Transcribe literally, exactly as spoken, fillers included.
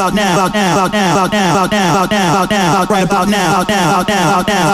about now, about now, about now, about now, about now, about now, about now, right about now, about now, about now, about now.